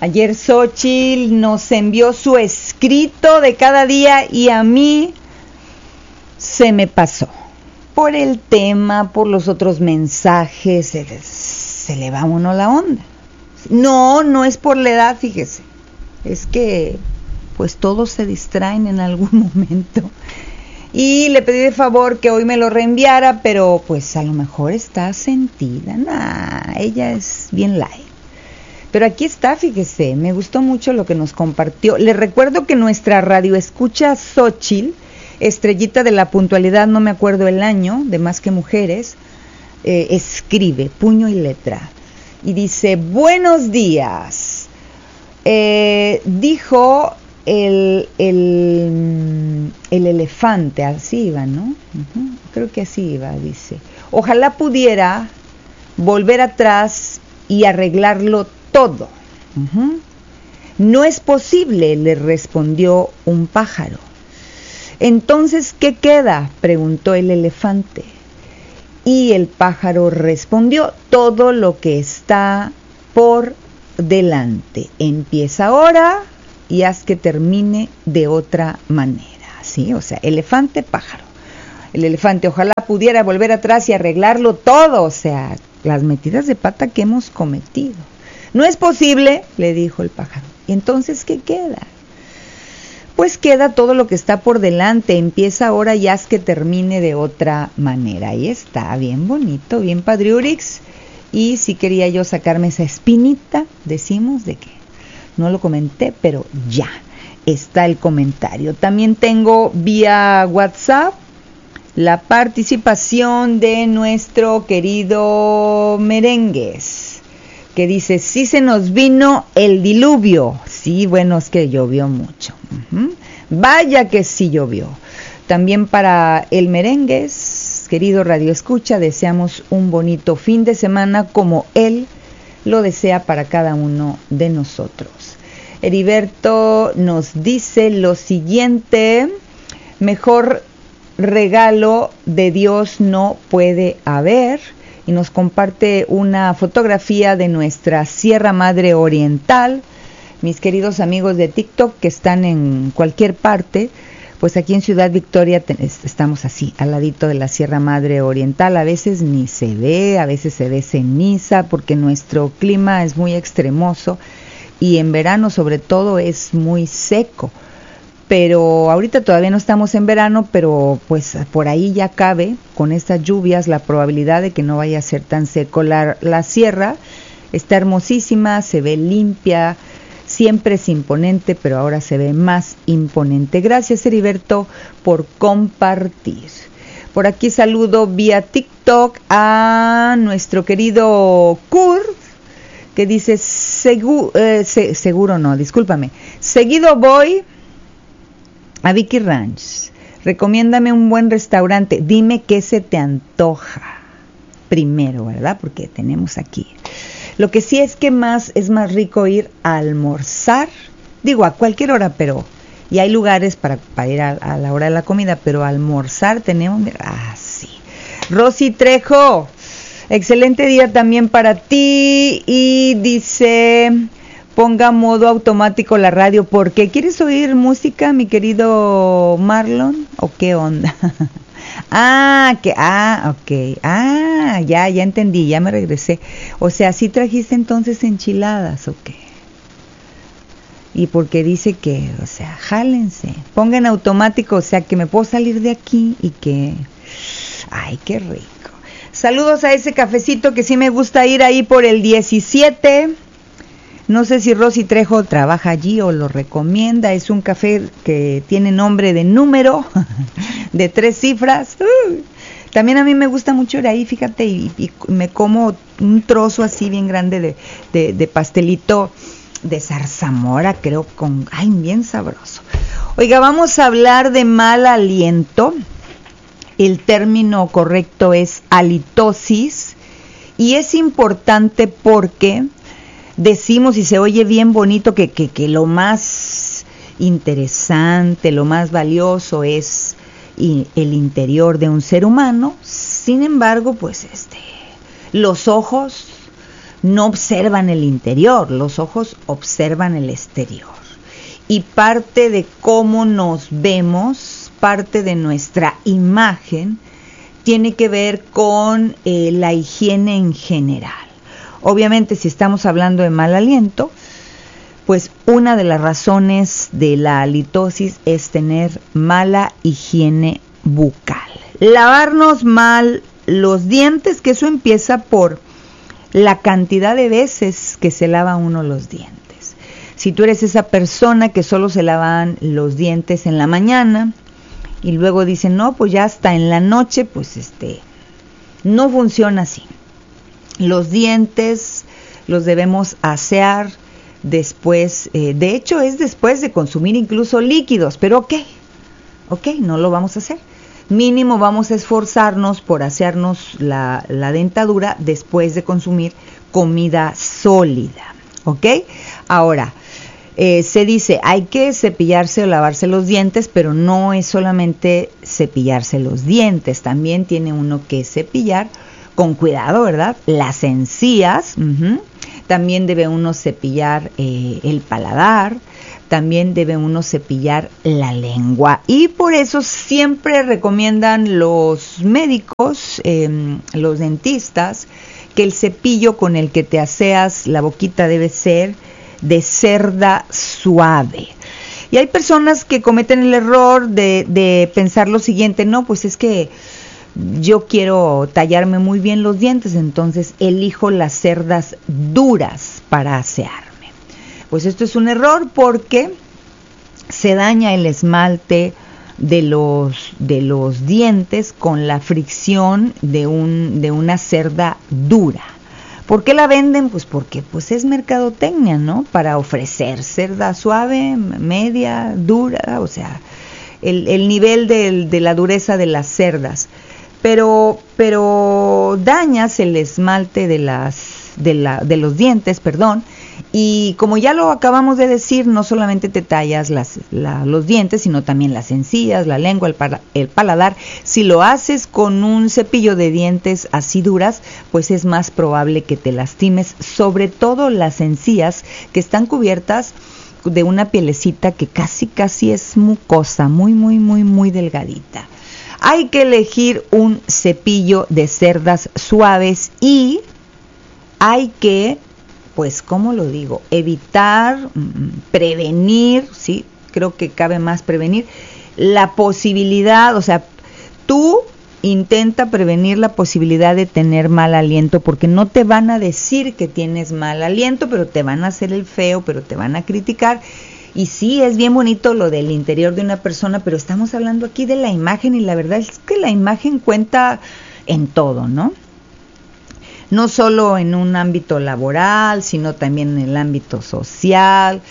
Ayer Xochitl nos envió su escrito de cada día y a mí se me pasó. Por el tema, por los otros mensajes, se le va a uno la onda. No es por la edad, fíjese. Es que pues todos se distraen en algún momento. Y le pedí de favor que hoy me lo reenviara, pero pues a lo mejor está sentida. Ella es bien light. Pero aquí está, fíjese, me gustó mucho lo que nos compartió. Les recuerdo que nuestra radio escucha Xochitl, estrellita de la puntualidad, no me acuerdo el año, de Más que Mujeres, escribe, puño y letra, y dice, buenos días. Dijo el elefante, así iba, ¿no? Creo que así iba, dice. Ojalá pudiera volver atrás y arreglarlo todo. No es posible, le respondió un pájaro. Entonces, ¿qué queda?, preguntó el elefante. Y el pájaro respondió, todo lo que está por delante. Empieza ahora y haz que termine de otra manera. ¿Sí? O sea, elefante, pájaro. El elefante, ojalá pudiera volver atrás y arreglarlo todo. O sea, las metidas de pata que hemos cometido. No es posible, le dijo el pájaro. ¿Y entonces qué queda? Pues queda todo lo que está por delante. Empieza ahora y haz que termine de otra manera. Ahí está, bien bonito, bien padriurix. Y sí quería yo sacarme esa espinita, decimos, de que no lo comenté, pero ya está el comentario. También tengo vía WhatsApp la participación de nuestro querido Merengues, que dice, sí se nos vino el diluvio. Sí, bueno, es que llovió mucho. Vaya que sí llovió. También para el Merengues, querido Radio Escucha, deseamos un bonito fin de semana como él lo desea para cada uno de nosotros. Heriberto nos dice lo siguiente, mejor regalo de Dios no puede haber. Y nos comparte una fotografía de nuestra Sierra Madre Oriental. Mis queridos amigos de TikTok que están en cualquier parte, pues aquí en Ciudad Victoria estamos así, al ladito de la Sierra Madre Oriental. A veces ni se ve, a veces se ve ceniza, porque nuestro clima es muy extremoso y en verano sobre todo es muy seco. Pero ahorita todavía no estamos en verano, pero pues por ahí ya cabe, con estas lluvias, la probabilidad de que no vaya a ser tan seco. La sierra está hermosísima, se ve limpia, siempre es imponente, pero ahora se ve más imponente. Gracias, Heriberto, por compartir. Por aquí saludo vía TikTok a nuestro querido Kurt, que dice, seguro no, discúlpame, seguido voy a Vicky Ranch, recomiéndame un buen restaurante, dime qué se te antoja primero, ¿verdad? Porque tenemos aquí. Lo que sí es que es más rico ir a almorzar, digo a cualquier hora, pero, y hay lugares para ir a la hora de la comida, pero almorzar tenemos, sí. Rosy Trejo, excelente día también para ti, y dice, ponga modo automático la radio. ¿Por qué? ¿Quieres oír música, mi querido Marlon? ¿O qué onda? Ok. Ya entendí, ya me regresé. O sea, ¿sí trajiste entonces enchiladas o qué? Y porque dice que, o sea, jálense. Pongan automático, o sea, que me puedo salir de aquí y que... Ay, qué rico. Saludos a ese cafecito que sí me gusta ir ahí por el 17. No sé si Rosy Trejo trabaja allí o lo recomienda. Es un café que tiene nombre de número, de 3 cifras. También a mí me gusta mucho ir ahí, fíjate, y me como un trozo así bien grande de pastelito de zarzamora, creo, bien sabroso. Oiga, vamos a hablar de mal aliento. El término correcto es halitosis. Y es importante porque decimos, y se oye bien bonito, que lo más interesante, lo más valioso es el interior de un ser humano. Sin embargo, pues los ojos no observan el interior, los ojos observan el exterior. Y parte de cómo nos vemos, parte de nuestra imagen, tiene que ver con la higiene en general. Obviamente, si estamos hablando de mal aliento, pues una de las razones de la halitosis es tener mala higiene bucal. Lavarnos mal los dientes, que eso empieza por la cantidad de veces que se lava uno los dientes. Si tú eres esa persona que solo se lavan los dientes en la mañana y luego dicen, no, pues ya hasta en la noche, pues no funciona así. Los dientes los debemos asear después, de hecho es después de consumir incluso líquidos, pero ok, no lo vamos a hacer. Mínimo vamos a esforzarnos por asearnos la dentadura después de consumir comida sólida, ¿ok? Ahora, se dice, hay que cepillarse o lavarse los dientes, pero no es solamente cepillarse los dientes, también tiene uno que cepillar con cuidado, ¿verdad? Las encías, también debe uno cepillar el paladar, también debe uno cepillar la lengua. Y por eso siempre recomiendan los médicos, los dentistas, que el cepillo con el que te aseas la boquita debe ser de cerda suave. Y hay personas que cometen el error de pensar lo siguiente, no, pues es que yo quiero tallarme muy bien los dientes, entonces elijo las cerdas duras para asearme. Pues esto es un error porque se daña el esmalte de los dientes con la fricción de una cerda dura. ¿Por qué la venden? Pues porque pues es mercadotecnia, ¿no? Para ofrecer cerda suave, media, dura, o sea, el nivel de la dureza de las cerdas. Pero dañas el esmalte de los dientes, y como ya lo acabamos de decir, no solamente te tallas los dientes, sino también las encías, la lengua, el paladar. Si lo haces con un cepillo de dientes así duras, pues es más probable que te lastimes, sobre todo las encías, que están cubiertas de una pielecita que casi es mucosa, muy delgadita. Hay que elegir un cepillo de cerdas suaves y hay que, pues, ¿cómo lo digo? Evitar, prevenir, ¿sí? Creo que cabe más prevenir la posibilidad, o sea, tú intenta prevenir la posibilidad de tener mal aliento, porque no te van a decir que tienes mal aliento, pero te van a hacer el feo, pero te van a criticar. Y sí, es bien bonito lo del interior de una persona, pero estamos hablando aquí de la imagen, y la verdad es que la imagen cuenta en todo, ¿no? No solo en un ámbito laboral, sino también en el ámbito social,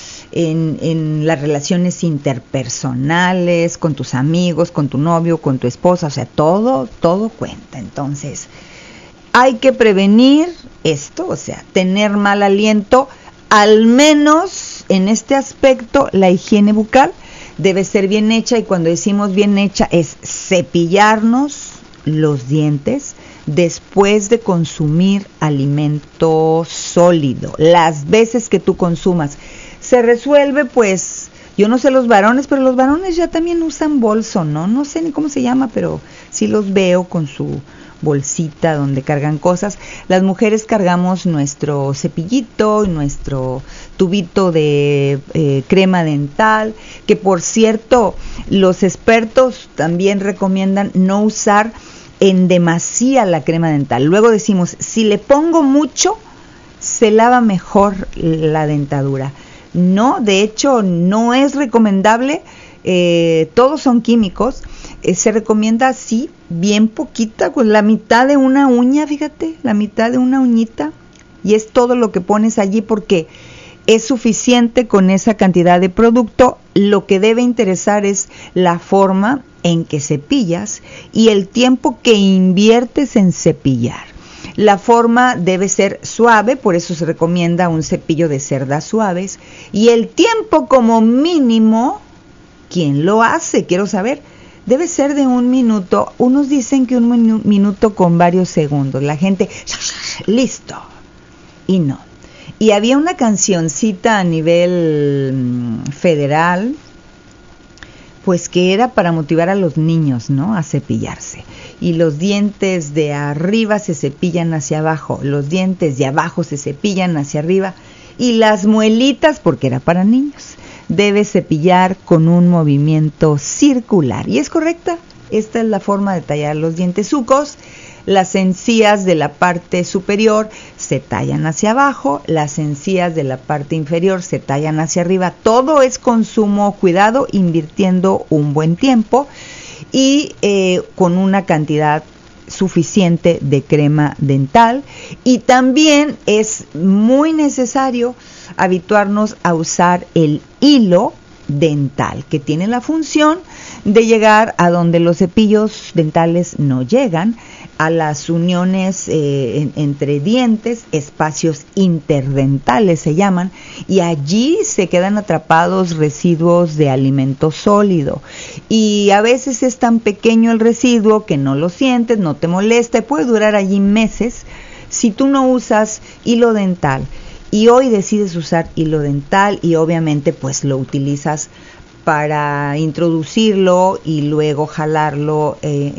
en las relaciones interpersonales, con tus amigos, con tu novio, con tu esposa, o sea, todo cuenta. Entonces, hay que prevenir esto, o sea, tener mal aliento, al menos en este aspecto. La higiene bucal debe ser bien hecha, y cuando decimos bien hecha es cepillarnos los dientes después de consumir alimento sólido, las veces que tú consumas. Se resuelve, pues, yo no sé los varones, pero los varones ya también usan bolso, ¿no? No sé ni cómo se llama, pero sí los veo con su bolsita donde cargan cosas. Las mujeres cargamos nuestro cepillito y nuestro tubito de crema dental, que por cierto, los expertos también recomiendan no usar en demasía la crema dental. Luego decimos, si le pongo mucho, se lava mejor la dentadura. No, de hecho, no es recomendable. Todos son químicos. Se recomienda así, bien poquita, con la mitad de una uña, fíjate, la mitad de una uñita, y es todo lo que pones allí, porque es suficiente con esa cantidad de producto. Lo que debe interesar es la forma en que cepillas y el tiempo que inviertes en cepillar. La forma debe ser suave, por eso se recomienda un cepillo de cerdas suaves, y el tiempo como mínimo, ¿quién lo hace? Quiero saber. Debe ser de 1 minuto. Unos dicen que 1 minuto con varios segundos. La gente, listo. y no. Y había una cancioncita a nivel federal, pues que era para motivar a los niños, ¿no?, a cepillarse. Y los dientes de arriba se cepillan hacia abajo, los dientes de abajo se cepillan hacia arriba, y las muelitas, porque era para niños, debes cepillar con un movimiento circular. Y es correcta, esta es la forma de tallar los dientesucos. Las encías de la parte superior se tallan hacia abajo, las encías de la parte inferior se tallan hacia arriba. Todo es con sumo cuidado, invirtiendo un buen tiempo y con una cantidad suficiente de crema dental. Y también es muy necesario habituarnos a usar el hilo dental, que tiene la función de llegar a donde los cepillos dentales no llegan, a las uniones entre dientes, espacios interdentales se llaman, y allí se quedan atrapados residuos de alimento sólido. Y a veces es tan pequeño el residuo que no lo sientes, no te molesta, y puede durar allí meses si tú no usas hilo dental. Y hoy decides usar hilo dental y obviamente pues lo utilizas para introducirlo y luego jalarlo,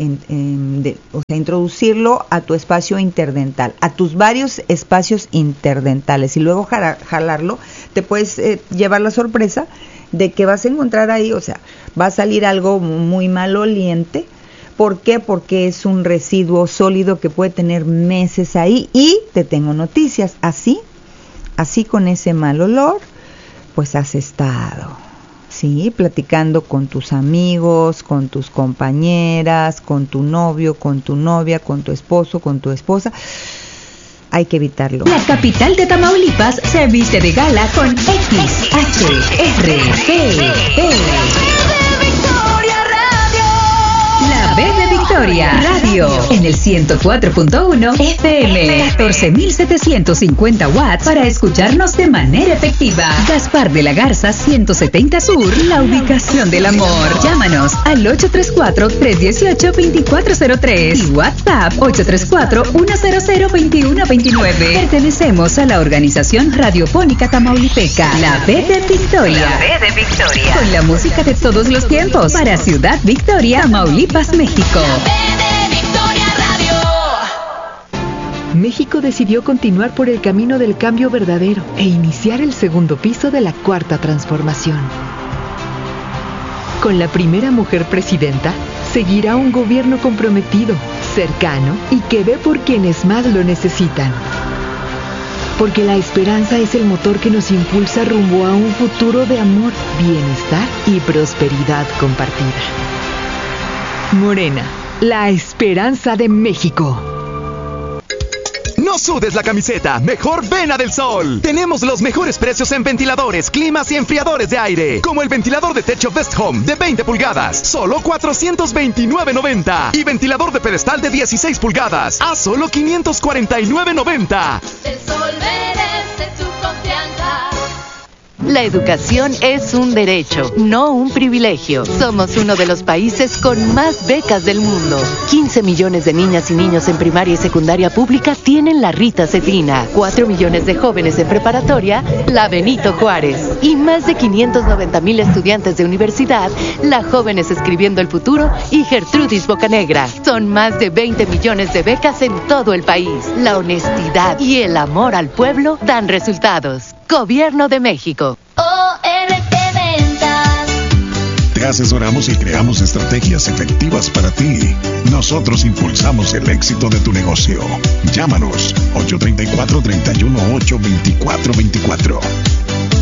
introducirlo a tu espacio interdental, a tus varios espacios interdentales, y luego jalarlo. Te puedes llevar la sorpresa de que vas a encontrar ahí, o sea, va a salir algo muy maloliente. ¿Por qué? Porque es un residuo sólido que puede tener meses ahí. Y te tengo noticias, así con ese mal olor, pues has estado, sí, platicando con tus amigos, con tus compañeras, con tu novio, con tu novia, con tu esposo, con tu esposa. Hay que evitarlo. La capital de Tamaulipas se viste de gala con XHRGE. La B de Victoria Radio en el 104.1 FM, 14.750 watts para escucharnos de manera efectiva. Gaspar de la Garza 170 Sur, la ubicación del amor. Llámanos al 834-318-2403 y WhatsApp 834-100-2129. Pertenecemos a la organización radiofónica tamaulipeca, La B de Victoria. La B de Victoria. Con la música de todos los tiempos para Ciudad Victoria, Tamaulipas, México. México decidió continuar por el camino del cambio verdadero e iniciar el segundo piso de la cuarta transformación. Con la primera mujer presidenta, seguirá un gobierno comprometido, cercano y que ve por quienes más lo necesitan. Porque la esperanza es el motor que nos impulsa rumbo a un futuro de amor, bienestar y prosperidad compartida. Morena, la esperanza de México. No sudes la camiseta, mejor ven a Del Sol. Tenemos los mejores precios en ventiladores, climas y enfriadores de aire. Como el ventilador de techo Best Home de 20 pulgadas, solo $429.90. Y ventilador de pedestal de 16 pulgadas, a solo $549.90. Del Sol merece su confianza. La educación es un derecho, no un privilegio. Somos uno de los países con más becas del mundo. 15 millones de niñas y niños en primaria y secundaria pública tienen la Rita Cedrina. 4 millones de jóvenes en preparatoria, la Benito Juárez. Y más de 590,000 estudiantes de universidad, la Jóvenes Escribiendo el Futuro y Gertrudis Bocanegra. Son más de 20 millones de becas en todo el país. La honestidad y el amor al pueblo dan resultados. Gobierno de México. ORT Ventas. Te asesoramos y creamos estrategias efectivas para ti. Nosotros impulsamos el éxito de tu negocio. Llámanos 834-318-2424.